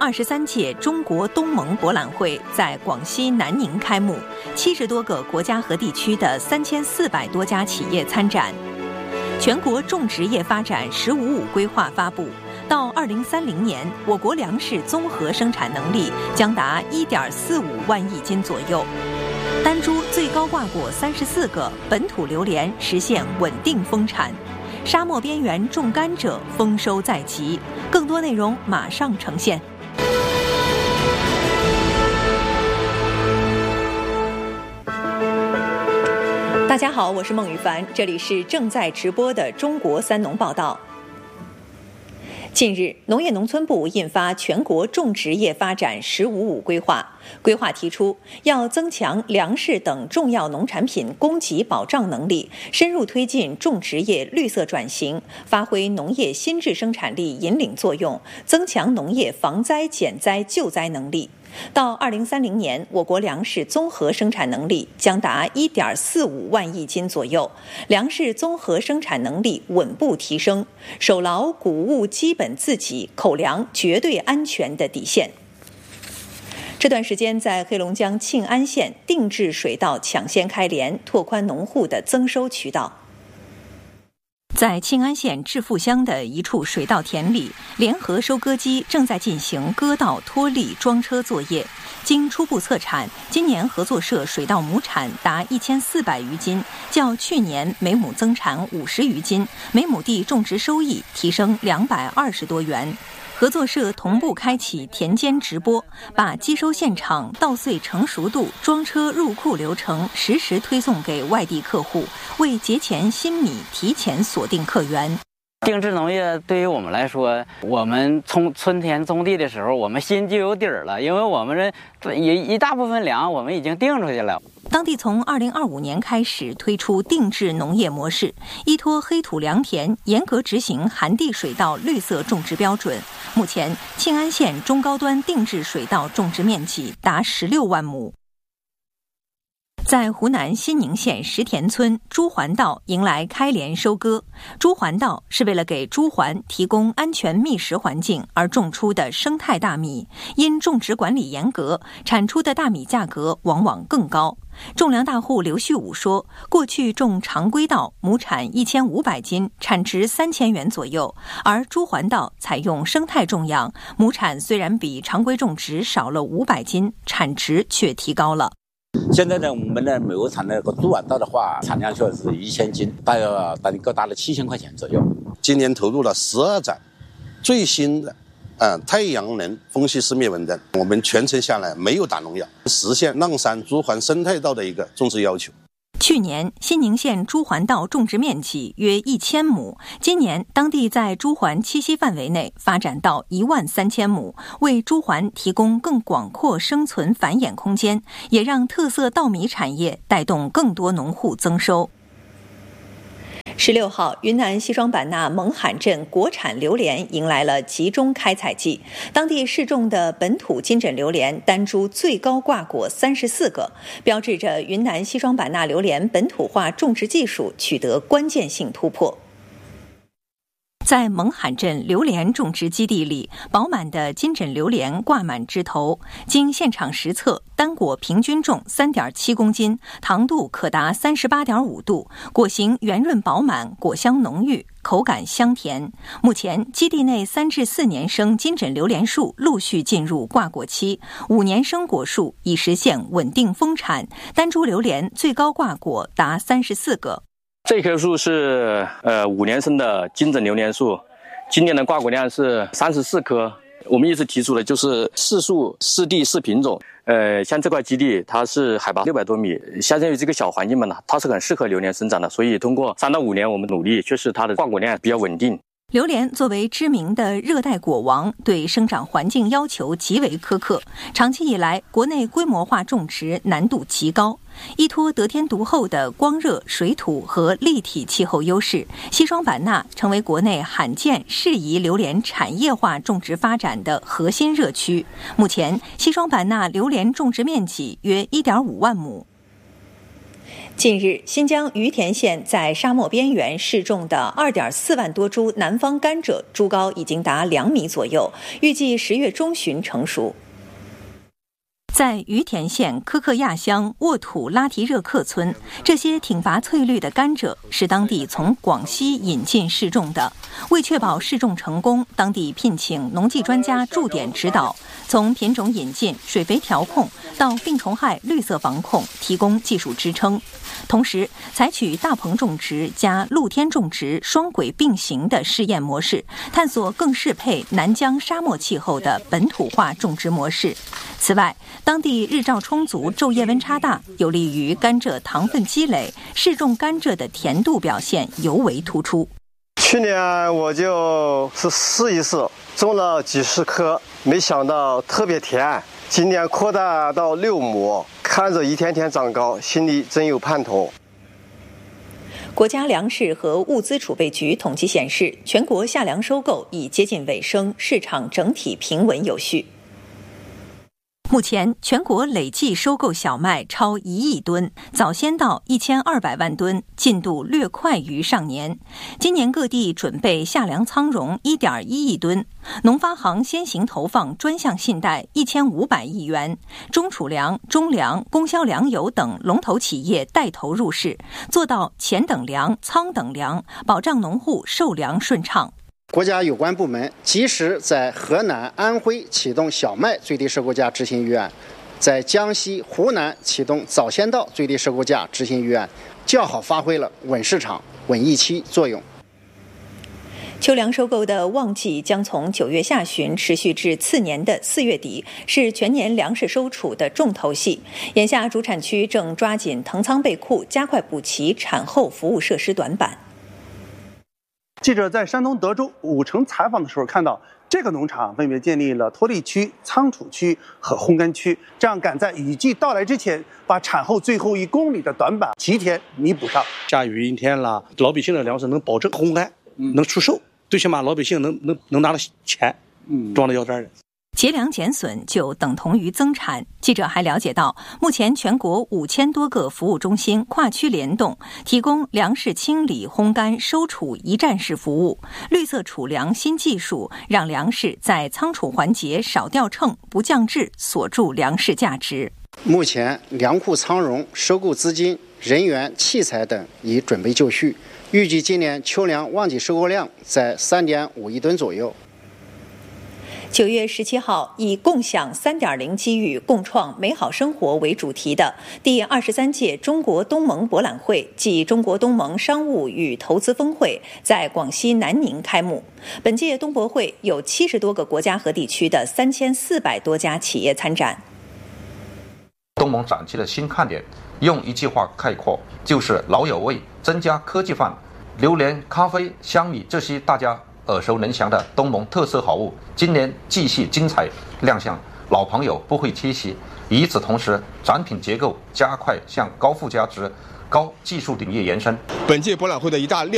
23届中国东盟博览会在广西南宁开幕，70多个国家和地区的3400多家企业参展。全国种植业发展“十五五”规划发布，到2030年，我国粮食综合生产能力将达1.45万亿斤左右。丹珠最高挂果34个，本土榴莲实现稳定丰产。沙漠边缘种甘蔗，丰收在即。更多内容马上呈现。大家好，我是孟羽凡，这里是正在直播的中国三农报道。近日，农业农村部印发全国种植业发展“十五五”规划，规划提出要增强粮食等重要农产品供给保障能力，深入推进种植业绿色转型，发挥农业新质生产力引领作用，增强农业防灾减灾救灾能力。到2030年，我国粮食综合生产能力将达1.45万亿斤左右，粮食综合生产能力稳步提升，守牢谷物基本自给、口粮绝对安全的底线。这段时间，在黑龙江庆安县定制水稻抢先开镰，拓宽农户的增收渠道。在庆安县致富乡的一处水稻田里，联合收割机正在进行割稻、脱粒、装车作业。经初步测产，今年合作社水稻亩产达1400余斤，较去年每亩增产50余斤，每亩地种植收益提升220多元。合作社同步开启田间直播，把机收现场、稻穗成熟度、装车入库流程实时推送给外地客户，为节前新米提前锁定客源。 定制农业对于我们来说，我们春田种地的时候，我们心就有底儿了，因为我们一大部分粮我们已经定出去了。 当地从2025年开始推出定制农业模式，依托黑土良田，严格执行寒地水稻绿色种植标准。目前，庆安县中高端定制水稻种植面积达16万亩。在湖南新宁县石田村，猪环稻迎来开镰收割。猪环稻是为了给猪环提供安全觅食环境而种出的生态大米，因种植管理严格，产出的大米价格往往更高。种粮大户刘旭武说，过去种常规稻亩产1500斤，产值3000元左右，而猪环稻采用生态种养，亩产虽然比常规种植少了500斤，产值却提高了。 现在呢，我们的每产那个猪环稻的话，产量就是1000斤，大约各达了7000块钱左右。 今年投入了12盏最新的太阳能风系式灭蚊灯，我们全程下来没有打农药，实现浪山猪环生态稻的一个种植要求。 去年，新宁县猪环稻种植面积约1000亩，今年当地在猪环栖息范围内发展到13000亩，为猪环提供更广阔生存繁衍空间，也让特色稻米产业带动更多农户增收。16号，云南西双版纳勐罕镇国产榴莲迎来了集中开采季，当地试种的本土金枕榴莲单株最高挂果34个，标志着云南西双版纳榴莲本土化种植技术取得关键性突破。在勐罕镇榴莲种植基地里，饱满的金枕榴莲挂满枝头，经现场实测，单果平均重3.7公斤，糖度可达38.5度，果形圆润饱满，果香浓郁，口感香甜。目前，基地内3至4年生金枕榴莲树陆续进入挂果期，5年生果树已实现稳定丰产，单株榴莲最高挂果达34个。 这棵树是5年生的金枕榴莲树，今年的挂果量是34颗。我们一直提出的就是4树4地4品种。像这块基地它是海拔600多米，相当于这个小环境嘛呢，它是很适合榴莲生长的，所以通过3到5年我们努力，确实它的挂果量比较稳定。 榴莲作为知名的热带果王，对生长环境要求极为苛刻，长期以来国内规模化种植难度极高。依托得天独厚的光热、水土和立体气候优势，西双版纳成为国内罕见适宜榴莲产业化种植发展的核心热区。目前，西双版纳榴莲种植面积约1.5万亩。 近日，新疆于田县在沙漠边缘试种的2.4万多株南方甘蔗，株高已经达2米左右，预计10月中旬成熟。在于田县科克亚乡沃土拉提热克村，这些挺拔翠绿的甘蔗是当地从广西引进试种的。为确保试种成功，当地聘请农技专家驻点指导，从品种引进、水肥调控到病虫害、绿色防控，提供技术支撑。同时，采取大棚种植加露天种植双轨并行的试验模式，探索更适配南疆沙漠气候的本土化种植模式。此外，当地日照充足，昼夜温差大，有利于甘蔗糖分积累，试种甘蔗的甜度表现尤为突出。 去年我就是试一试，种了几十棵，没想到特别甜。今年扩大到6亩，看着一天天长高，心里真有盼头。 国家粮食和物资储备局统计显示，全国夏粮收购已接近尾声，市场整体平稳有序。目前，全国累计收购小麦超1亿吨，早先到1200万吨，进度略快于上年。今年各地准备夏粮仓容1.1亿吨，农发行先行投放专项信贷1500亿元，中储粮、中粮、供销粮油等龙头企业带头入市，做到钱等粮、仓等粮，保障农户售粮顺畅。 国家有关部门及时在河南、安徽启动小麦最低收购价执行预案，在江西、湖南启动早先到最低收购价执行预案，较好发挥了稳市场、稳预期作用。 秋粮收购的旺季将从9月下旬持续至次年的4月底，是全年粮食收储的重头戏。眼下，主产区正抓紧腾仓备库，加快补齐产后服务设施短板。 记者在山东德州武城采访的时候看到，这个农场分别建立了脱粒区、仓储区和烘干区，这样赶在雨季到来之前，把产后最后1公里的短板提前弥补上。 下雨阴天了，老百姓的粮食能保证烘干，能出售，最起码老百姓能拿到钱，装到腰带里。 节粮减损就等同于增产。记者还了解到，目前全国5000多个服务中心跨区联动，提供粮食清理、烘干、收储一站式服务。绿色储粮新技术让粮食在仓储环节少掉秤、不降质，锁住粮食价值。 目前粮库仓容、收购资金、人员、器材等已准备就绪，预计今年秋粮旺季收购量在3.5亿吨左右。 9月17号，以共享3.0机遇，共创美好生活为主题的第23届中国东盟博览会暨中国东盟商务与投资峰会在广西南宁开幕。本届东博会有70多个国家和地区的3400多家企业参展。 东盟展期的新看点，用一句话概括，就是老有味，增加科技范。榴莲、咖啡、香米这些大家耳熟能详的东盟特色好物，今年继续精彩亮相，老朋友不会缺席。与此同时，展品结构加快向高附加值、高技术领域延伸。 本届博览会的一大亮